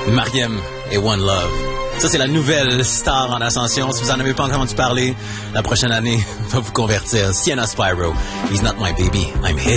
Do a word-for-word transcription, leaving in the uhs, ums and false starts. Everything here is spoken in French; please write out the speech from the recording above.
Mariem et One Love. Ça, c'est la nouvelle star en ascension. Si vous en avez pas entendu parler, la prochaine année va vous convertir. Sienna Spyro. He's not my baby, I'm his.